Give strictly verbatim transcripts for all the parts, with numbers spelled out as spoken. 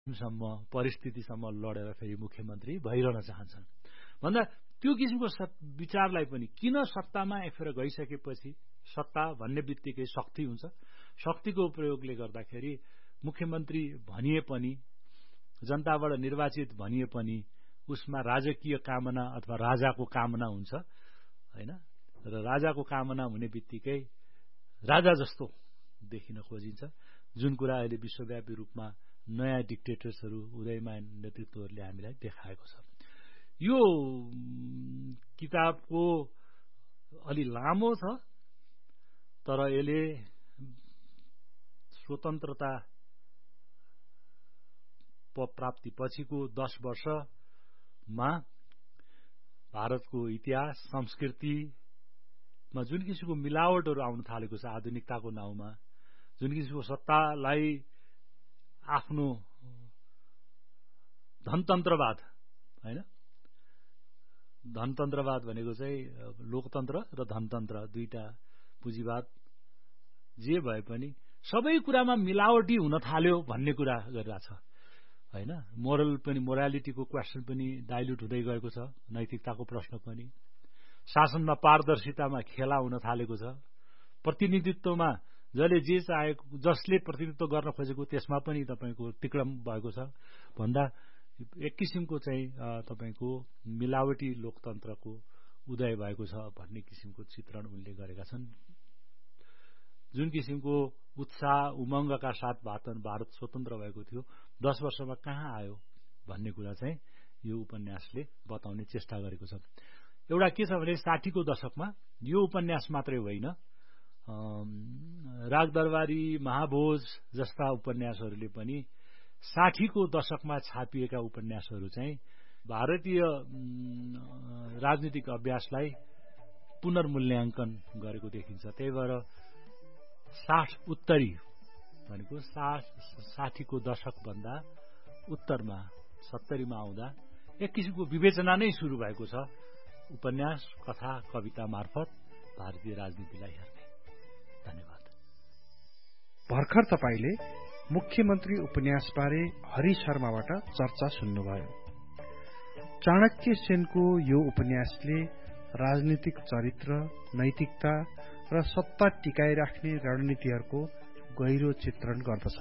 सम्म परिस्थितिसम्म लडेर फेरि मुख्यमन्त्री भइरहन चाहन्छन् भन्दा त्यो किसिमको विचारलाई पनि किन सत्तामा एकफेर गइसकेपछि सत्ता भन्ने बित्तिकै शक्ति हुन्छ शक्तिको प्रयोगले गर्दाखेरि मुख्यमन्त्री भनिए पनि जनताबाट निर्वाचित भनिए पनि उसमा राजकीय कामना अथवा राजाको कामना हुन्छ हैन र राजाको कामना हुने बित्तिकै राजा जस्तो देखिन खोजिन्छ जुन कुरा अहिले विश्वव्यापी रूपमा नयाँ डिक्टेटर्सहरू उदयमान नेतृत्वहरूले हामीलाई देखाएको छ यो किताबको अलि लामो छ तर यसले स्वतन्त्रता प्राप्ति पछिको दस वर्षमा भारतको इतिहास संस्कृतिमा जुन किसिमको मिलावटहरू आउन थालेको छ आधुनिकताको नाउँमा जुन किसिमको सत्तालाई आफ्नो धनतन्त्रवाद हैन धनतन्त्रवाद भनेको चाहिँ लोकतन्त्र र धनतन्त्र दुईटा पुँजीवाद जे भए पनि सबै कुरामा मिलावटी हुन थाल्यो भन्ने कुरा गरिरहेछ हैन मोरल पनि मोरालिटीको क्वेशन पनि डाइल्युट हुँदै गएको छ नैतिकताको प्रश्न पनि शासनमा पारदर्शितामा खेला हुन थालेको छ प्रतिनिधित्वमा जसले जे चाहेको जसले प्रतिनिधित्व गर्न खोजेको त्यसमा पनि तपाईको तिक्रम भएको छ भन्दा एक किसिमको चाहिँ तपाईको मिलावटी लोकतन्त्रको उदय भएको छ भन्ने किसिमको चित्रण उनले गरेका छन् जुन किसिमको उत्साह उमङ्गका साथ भारत स्वतन्त्र भएको थियो दस वर्षमा कहाँ आयो भन्ने कुरा चाहिँ यो उपन्यासले बताउने चेष्टा गरेको छ एउटा के छ भने साठी को दशकमा यो उपन्यास मात्रै होइन रागदरबारी महाभोज जस्ता उपन्यासहरूले पनि साठी को दशकमा छापिएका उपन्यासहरू चाहिँ भारतीय राजनीतिक अभ्यासलाई पुनर्मूल्याङ्कन गरेको देखिन्छ त्यही भएर साठ उत्तरी भनेको साठी को दशक भन्दा उत्तरमा सत्तरीमा आउँदा एक किसिमको विवेचना नै सुरु भएको छ उपन्यास कथा कविता मार्फत भारतीय राजनीतिलाई हेर्ने धन्यवाद भर्खर तपाईले मुख्यमन्त्री उपन्यासबारे हरि शर्माबाट चर्चा सुन्नुभयो चाणक्य सेनको यो उपन्यासले राजनीतिक चरित्र नैतिकता र सत्ता टिकाइराख्ने रणनीतिहरूको गहिरो चित्रण गर्दछ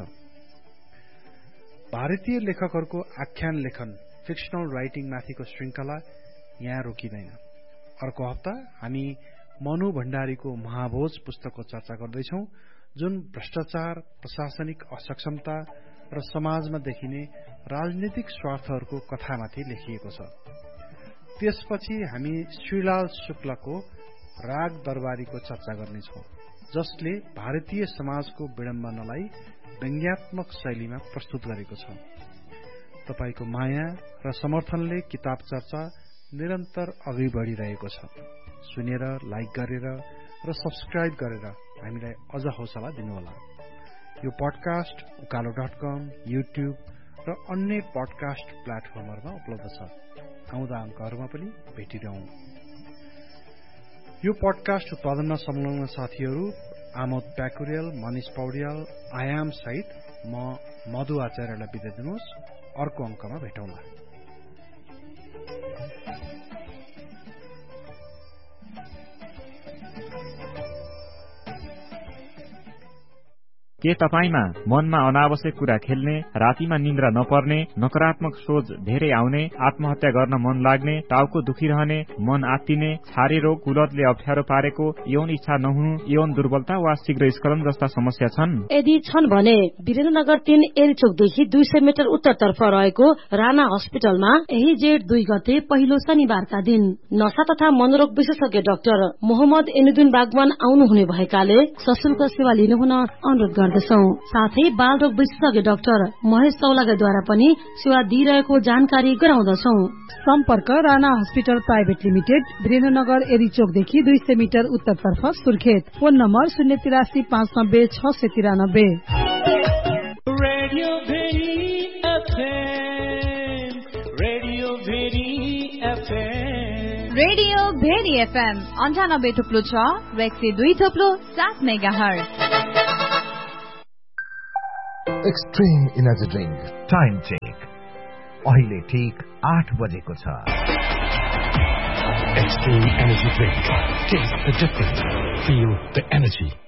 भारतीय लेखकहरूको आख्यान लेखन फिक्सनल राइटिङ माथिको श्रृंखला यहाँ रोकिँदैन अर्को हप्ता हामी मनु भण्डारीको महाभोज पुस्तकको चर्चा गर्दैछौं जुन भ्रष्टाचार प्रशासनिक असक्षमता र समाजमा देखिने राजनीतिक स्वार्थहरूको कथामाथि लेखिएको छ त्यसपछि हामी श्रीलाल शुक्लको राग दरबारीको चर्चा गर्नेछौं जसले भारतीय समाजको विडम्बनालाई व्यङ्ग्यात्मक शैलीमा प्रस्तुत गरेको छ तपाईको माया र समर्थनले किताब चर्चा निरन्तर अघि बढिरहेको छ सुनेर लाइक गरेर र सब्स्क्राइब गरेर हामीलाई अझ हौसला दिनुहोला यो पडकास्ट उकालो डट कम युट्युब र अन्य पडकास्ट प्लेटफर्महरूमा उपलब्ध छ आउँदा अङ्कहरूमा पनि भेटिरहौं यो पडकास्ट उत्पादनमा संलग्न साथीहरू आमोद प्याकुरेल मनिष पौड्याल आयाम सहित म मधु आचार्यलाई बिदा दिनुहोस् अर्को अङ्कमा भेटौँला के तपाईमा मनमा अनावश्यक कुरा खेल्ने रातिमा निन्द्रा नपर्ने नकारात्मक सोच धेरै आउने आत्महत्या गर्न मन लाग्ने टाउको दुखिरहने मन आत्तिने छारे रोग कुलतले अप्ठ्यारो पारेको यौन इच्छा नहुनु यौन दुर्बलता वा शीघ्र स्खलन जस्ता समस्या छन् यदि छन् भने वीरेन्द्रनगर तीन एरिचोकदेखि दुई सय मिटर उत्तरतर्फ रहेको राणा हस्पिटलमा यही जेठ दुई गते पहिलो शनिबारका दिन नशा तथा मनोरोग विशेषज्ञ डाक्टर मोहम्मद एनुद्दिन बागवान आउनुहुने भएकाले सशुल्क सेवा लिनुहुन अनुरोध गर्दछौं साथै बालरोग विशेषज्ञ डाक्टर महेश चौलागाद्वारा पनि सेवा दिइरहेको जानकारी गराउँदछौं सम्पर्क Rana hospital private limited Birendranagar एरिचोकदेखि दुई सय मिटर उत्तरतर्फ सुर्खेत फोन नम्बर शून्य तिरासी पाँच नब्बे छ सय तिरानब्बे radio very FM radio very FM radio very FM अन्ठानब्बे थुप्लो छ र एक सय दुई थुप्लो सात megahertz extreme energy drink. Time check, अहिले ठीक आठ बजेको छ। Extreme energy drink. Taste the difference. Feel the energy.